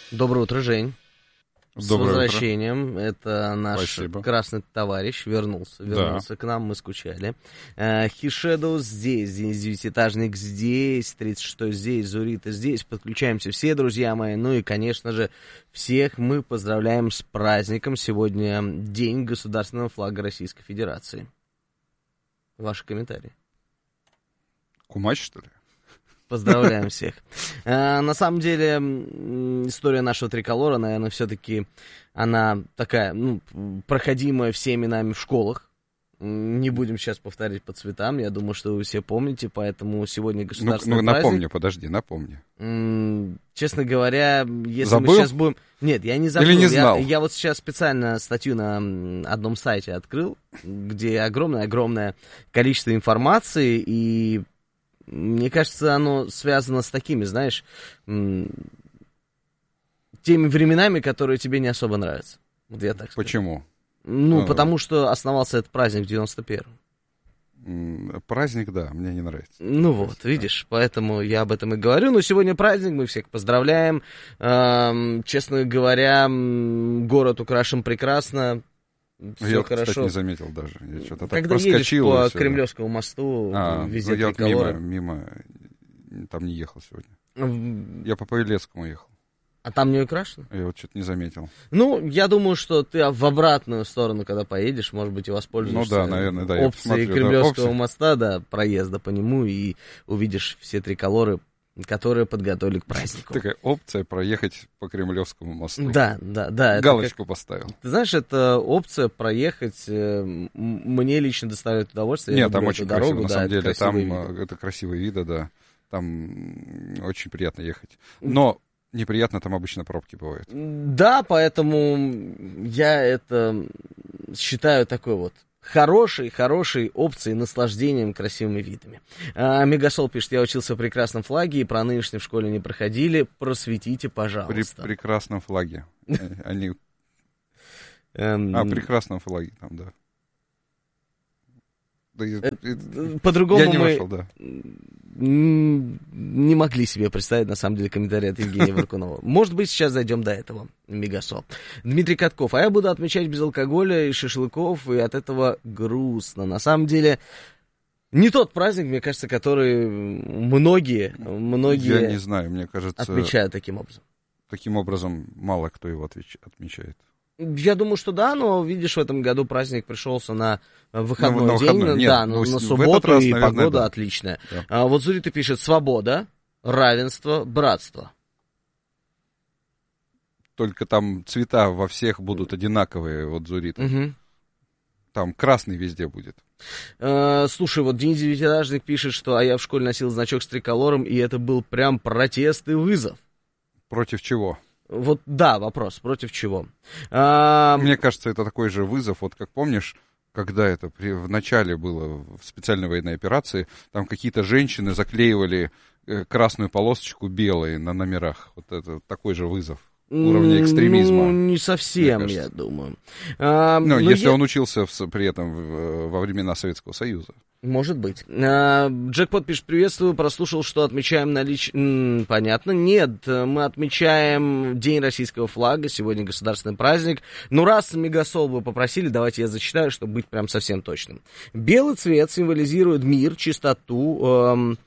Доброе утро, Жень. С Доброе возвращением. утро. Это наш Спасибо. красный товарищ вернулся к нам, мы скучали. Хишедоу здесь, Денис Девятиэтажник здесь, 36-й здесь, Зурита здесь. Подключаемся все, друзья мои. Ну и, конечно же, всех мы поздравляем с праздником. Сегодня День государственного флага Российской Федерации. Ваши комментарии. Кумач, что ли? Поздравляем всех. На самом деле, история нашего триколора, наверное, все-таки она такая, проходимая всеми нами в школах. Не будем сейчас повторять по цветам, я думаю, что вы все помните, поэтому сегодня государственный праздник. Напомни. Честно говоря, если Забыл? мы сейчас будем... Нет, я не забыл. Или не знал? Я вот сейчас специально статью на одном сайте открыл, где огромное-огромное количество информации, и мне кажется, оно связано с такими, знаешь, теми временами, которые тебе не особо нравятся. Вот я так скажу. Почему? Потому что основался этот праздник в 91-м. Праздник, да, мне не нравится. Видишь, поэтому я об этом и говорю. Но сегодня праздник, мы всех поздравляем. Честно говоря, город украшен прекрасно. Все я, хорошо. кстати, не заметил даже. Я что-то так Когда проскочил. едешь по Кремлевскому мосту, везде я триколоры. мимо, там не ехал сегодня. Я по Павелецкому ехал. А там не украшено? Я вот что-то не заметил. Я думаю, что ты в обратную сторону, когда поедешь, может быть, и воспользуешься наверное, да, опцией Кремлевского моста, проезда по нему, и увидишь все триколоры, которые подготовили к празднику. Такая опция проехать по Кремлевскому мосту. Да. Галочку поставил. Ты знаешь, эта опция проехать мне лично доставляет удовольствие. Нет, там очень красиво, на самом деле. Там виды. это красивые виды, да. Там очень приятно ехать. Но неприятно, там обычно пробки бывают. Да, поэтому я это считаю такой вот хорошей опцией, наслаждением красивыми видами. Мегасол пишет: я учился в прекрасном флаге, и про нынешний в школе не проходили. Просветите, пожалуйста. При прекрасном флаге. Они... прекрасном флаге там, да. По-другому я не мы вошел, да. Не могли себе представить, на самом деле, комментарий от Евгения Варкунова. Может быть, сейчас зайдем до этого. Мегасол. Дмитрий Катков. А я буду отмечать без алкоголя и шашлыков, и от этого грустно. На самом деле, не тот праздник, мне кажется, который многие Я не знаю, мне кажется, отмечают таким образом. Таким образом, мало кто его отмечает. Я думаю, что да, но, видишь, в этом году праздник пришелся на выходной день, на субботу, раз, и наверное, погода отличная. Да. Вот Зурита пишет: свобода, равенство, братство. Только там цвета во всех будут одинаковые, вот Зурита. Угу. Там красный везде будет. Слушай, вот Денис Девятиэтажник пишет, что я в школе носил значок с триколором, и это был прям протест и вызов. Против чего? Вот, да, вопрос, против чего? Мне кажется, это такой же вызов, вот как помнишь, когда это в начале было в специальной военной операции, там какие-то женщины заклеивали красную полосочку белой на номерах. Вот это такой же вызов уровня экстремизма. Не совсем, я думаю. Если он учился при этом во времена Советского Союза. Может быть. Джекпот пишет: приветствую, прослушал, что отмечаем Понятно. Нет, мы отмечаем День российского флага, сегодня государственный праздник. Раз Мегасол вы попросили, давайте я зачитаю, чтобы быть прям совсем точным. Белый цвет символизирует мир, чистоту,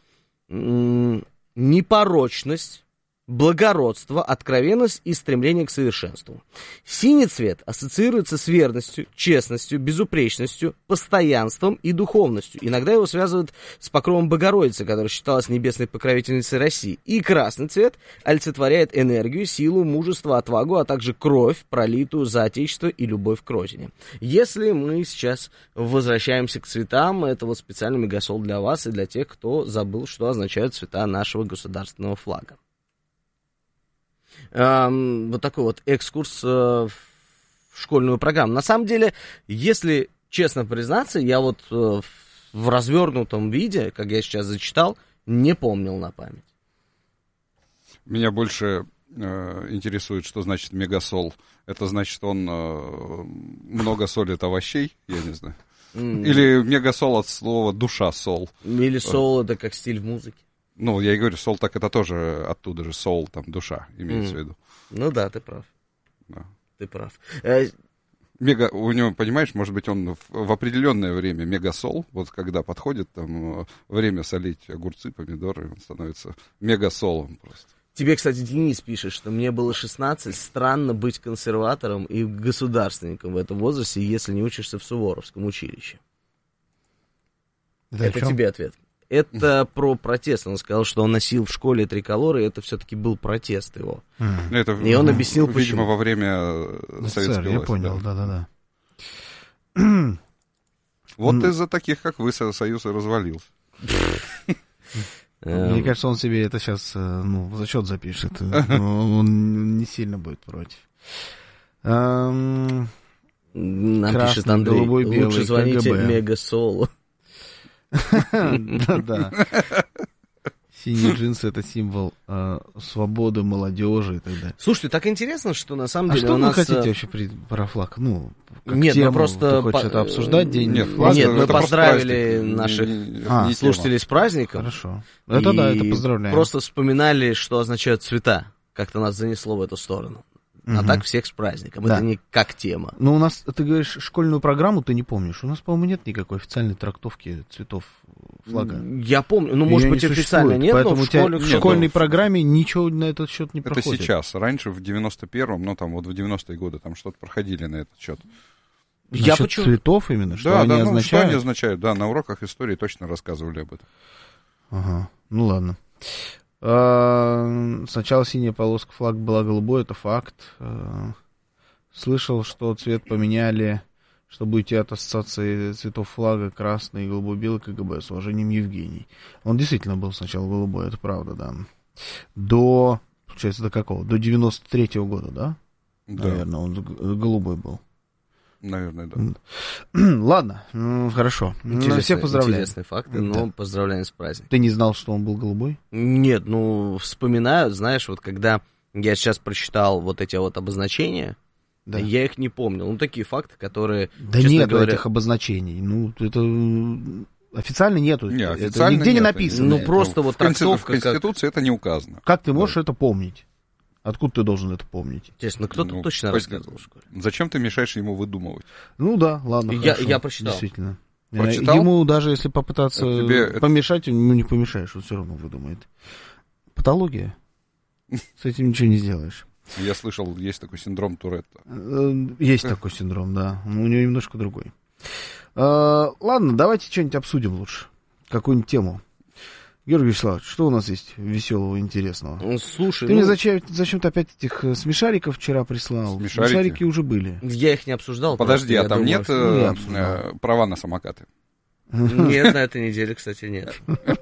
непорочность, благородство, откровенность и стремление к совершенству. Синий цвет ассоциируется с верностью, честностью, безупречностью, постоянством и духовностью. Иногда его связывают с покровом Богородицы, которая считалась небесной покровительницей России. И красный цвет олицетворяет энергию, силу, мужество, отвагу, а также кровь, пролитую за Отечество и любовь к Родине. Если мы сейчас возвращаемся к цветам, это вот специальный Мегасол для вас и для тех, кто забыл, что означают цвета нашего государственного флага. Вот такой вот экскурс в школьную программу. На самом деле, если честно признаться, я вот в развернутом виде, как я сейчас зачитал, не помнил на память. Меня больше интересует, что значит мегасол. Это значит, он много солит овощей, я не знаю. Или мегасол от слова душа, сол. Или сол это как стиль в музыке. Ну, я и говорю, soul, так это тоже оттуда же, soul, там, душа, имеется в виду. Ну да, ты прав. Да. Ты прав. У него, понимаешь, может быть, он в определенное время мегасол, вот когда подходит там время солить огурцы, помидоры, он становится мегасолом просто. Тебе, кстати, Денис пишет, что мне было 16, странно быть консерватором и государственником в этом возрасте, если не учишься в Суворовском училище. Это тебе ответ. Это про протест. Он сказал, что он носил в школе триколоры, и это все-таки был протест его. Это, и он объяснил, видимо, почему. во время советской власти. Я понял, да. Вот из-за таких, как вы, Союз и развалился. Мне кажется, он себе это сейчас в зачет запишет. Он не сильно будет против. Нам пишет Андрей, лучше звоните Мегасолу. Да. Синие джинсы — это символ свободы, молодежи и так далее. Слушайте, так интересно, что на самом деле что у нас... вы хотите вообще про флаг? Ну, как нет, тему, мы просто... Ты хочешь это обсуждать? День флага? Нет, мы поздравили наших слушателей с праздником. Хорошо. Это да, это поздравляем. Просто вспоминали, что означают цвета. Как-то нас занесло в эту сторону. А так всех с праздником. Да. Это не как тема. Ну, у нас, ты говоришь, школьную программу ты не помнишь. У нас, по-моему, нет никакой официальной трактовки цветов флага. Я помню. Ну, может быть, официально нет, поэтому но в школьной программе ничего на этот счет не проходит. Это сейчас. Раньше, в 91-м, ну, там, вот в 90-е годы, там что-то проходили на этот счет. Насчет цветов именно? Что они означают? Что они означают, да. На уроках истории точно рассказывали об этом. Ага, ну ладно. Сначала синяя полоска флаг была голубой, это факт. Слышал, что цвет поменяли, чтобы уйти от ассоциации цветов флага красный, голубой, белый, КГБ. С уважением, Евгений. Он действительно был сначала голубой, это правда, да. Получается, до какого? До 93-го года, да? Да. Наверное, он голубой был. Наверное, да. Ладно, хорошо. Всех поздравляю. Интересные факты, но поздравляем с праздником. Ты не знал, что он был голубой? Нет, вспоминаю, знаешь, вот когда я сейчас прочитал вот эти вот обозначения, я их не помнил. Ну, такие факты, которые, да честно нет говоря... этих обозначений. Ну, это... Официально нету. Официально это нигде нет. не написано. Ну, просто вот трактовка... В Конституции это не указано. Как ты можешь это помнить? Откуда ты должен это помнить? Интересно, кто-то точно рассказывал в школе. Зачем ты мешаешь ему выдумывать? Ну да, ладно, хорошо. Я прочитал. Действительно. Прочитал? Ему даже если попытаться помешать, ему не помешаешь, он все равно выдумает. Патология. С этим ничего не сделаешь. Я слышал, есть такой синдром Туретта. Есть такой синдром, да. Но у него немножко другой. Ладно, давайте что-нибудь обсудим лучше. Какую-нибудь тему. Георгий Вячеславович, что у нас есть веселого, интересного? Слушай, ты мне зачем-то опять этих смешариков вчера прислал. Смешарики уже были. Я их не обсуждал. Подожди, а там нет права на самокаты? Нет, на этой неделе, кстати, нет.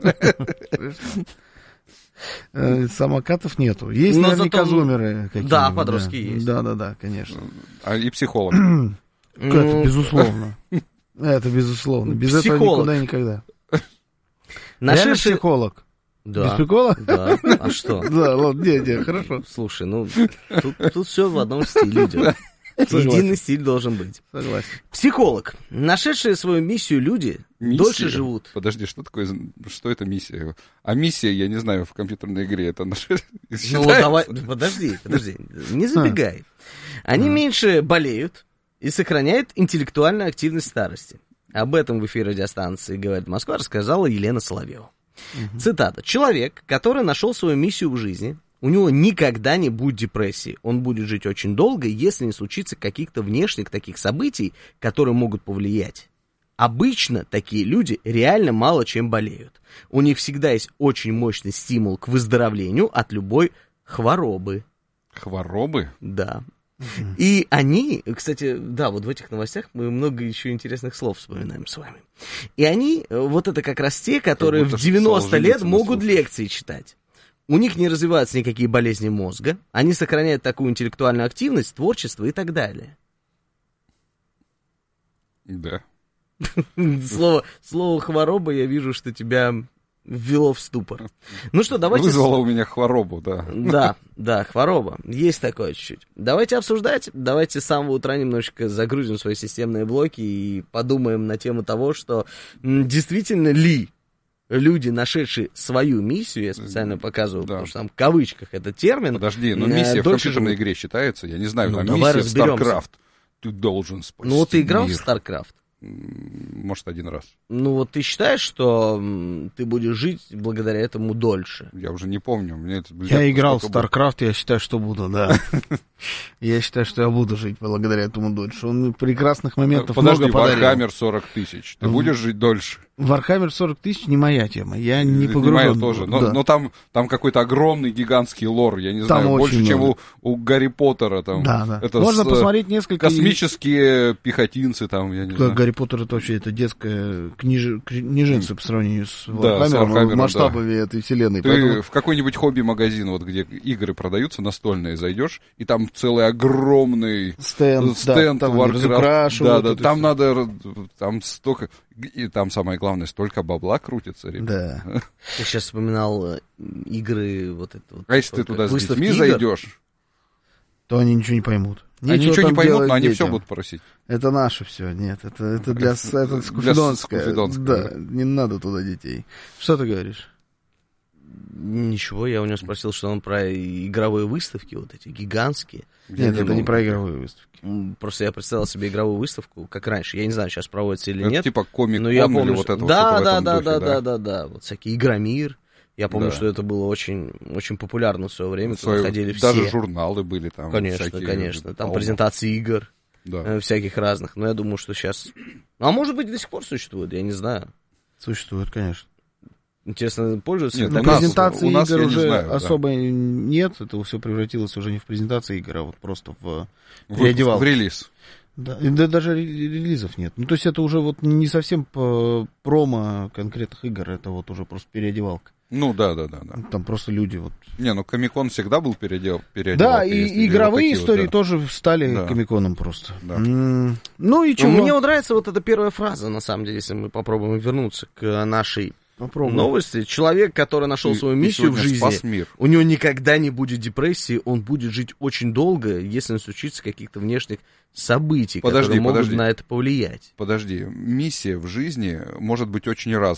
Самокатов нету. Есть наверняка зумеры какие-нибудь. Да, подростки есть. Да, конечно. И психолог. Это безусловно. Это безусловно. Без этого никуда и никогда. Реально психолог? Да. Без прикола? Да. А что? Да, ладно, не, хорошо. Слушай, тут все в одном стиле идет. Единый стиль должен быть. Согласен. Психолог. Нашедшие свою миссию люди дольше живут. Подожди, что это миссия? А миссия, я не знаю, в компьютерной игре это Ну давай, подожди, не забегай. Они меньше болеют и сохраняют интеллектуальную активность старости. Об этом в эфире радиостанции «Говорит Москва» рассказала Елена Соловьева. Цитата. «Человек, который нашел свою миссию в жизни, у него никогда не будет депрессии. Он будет жить очень долго, если не случится каких-то внешних таких событий, которые могут повлиять. Обычно такие люди реально мало чем болеют. У них всегда есть очень мощный стимул к выздоровлению от любой хворобы». Хворобы? Да. И они, кстати, да, вот в этих новостях мы много еще интересных слов вспоминаем с вами. И они, вот это как раз те, которые в 90 лет могут лекции читать. У них не развиваются никакие болезни мозга, они сохраняют такую интеллектуальную активность, творчество и так далее. Да. Слово хвороба, я вижу, что тебя ввело в ступор. Ну что, давайте... Вызвало у меня хворобу, да. Да, хвороба. Есть такое чуть-чуть. Давайте обсуждать. Давайте с самого утра немножечко загрузим свои системные блоки и подумаем на тему того, что действительно ли люди, нашедшие свою миссию, я специально показываю, потому что там в кавычках это термин. Подожди, но миссия в компьютерной игре считается? Я не знаю, там миссия в StarCraft. Ты должен спасти Ну вот ты играл мир. в StarCraft? Может, один раз. Ну вот ты считаешь, что ты будешь жить благодаря этому дольше? Я уже не помню. Я играл в StarCraft, я считаю, что буду, да. Я считаю, что я буду жить благодаря этому дольше. Он прекрасных моментов много подарил. Warhammer 40 тысяч. Ты будешь жить дольше? Warhammer 40 тысяч не моя тема. Я не погружен. Не моя тоже. Но там какой-то огромный гигантский лор. Я не знаю, больше, чем у Гарри Поттера. Да. Можно посмотреть несколько... Космические пехотинцы там, я не знаю. Гарри Поттер это вообще детская книженца по сравнению с Warhammer, масштабами этой вселенной. Ты в какой-нибудь хобби-магазин, вот где игры продаются настольные, зайдешь, и там целый огромный стенд Warcraft. Да, там надо, там столько, и там самое главное, столько бабла крутится, ребят. Да. Я сейчас вспоминал игры вот это вот. А если ты туда с детьми зайдешь, то они ничего не поймут. Они ничего не поймут, но они все будут просить. Это наше все, нет, это для скуфидонское. Да, не надо туда детей. Что ты говоришь? Ничего, я у него спросил, что он про игровые выставки, вот эти гигантские. Нет, это не про игровые выставки. Просто я представил себе игровую выставку, как раньше. Я не знаю, сейчас проводится или это нет. Типа комик-кон или вот это Да. Вот всякий Игромир. Я помню, что это было очень, очень популярно в свое время. Туда ходили все. Даже журналы были там. Конечно. Там презентации игр всяких разных. Но я думаю, что сейчас... А может быть, до сих пор существует, я не знаю. Существует, конечно. Интересно, пользуются? Нет, презентации игр уже особо нет. Это все превратилось уже не в презентации игр, а вот просто в переодевалку. В релиз. Да, даже релизов нет. Ну, то есть это уже вот не совсем промо конкретных игр, это вот уже просто переодевалка. Ну, да. Там просто люди вот... Не, ну Комик-кон всегда был переодевалкой. Да, и игровые истории тоже стали Комик-коном просто. Да. Ну и чего? Мне вот нравится вот эта первая фраза, на самом деле, если мы попробуем вернуться к нашей новости. Человек, который нашел свою миссию в жизни, у него никогда не будет депрессии, он будет жить очень долго, если не случится каких-то внешних событий, которые могут на это повлиять. Подожди, миссия в жизни может быть очень разной.